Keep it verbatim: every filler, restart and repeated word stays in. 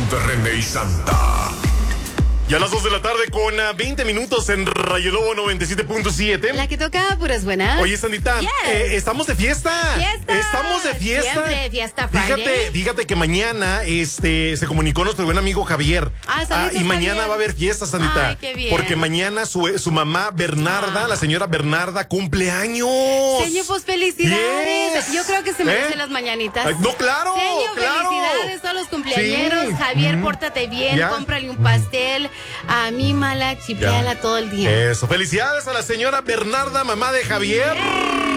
de René y Santa. Ya a las dos de la tarde con uh, veinte minutos en Rayo Lobo noventa y siete punto siete. La que toca puras buenas. Oye, Sandita, Yes. eh, estamos de fiesta. Fiesta. Estamos de fiesta. Siempre fiesta Friday. Fíjate, fíjate que mañana este, se comunicó nuestro buen amigo Javier. Ah, saludos, y mañana Javier. va a haber fiesta, Sandita. Ay, qué bien. Porque mañana su, su mamá Bernarda, Ah. la señora Bernarda, cumple años. Señor, pues felicidades. Yes. Yo creo que se merecen ¿Eh? las mañanitas. Ay, no, claro, Señor, claro. felicidades a todos los cumpleañeros. Sí. Javier, Mm. pórtate bien, Ya. cómprale un pastel. A mí, mala, chipéala todo el día. Eso, felicidades a la señora Bernarda, mamá de Javier.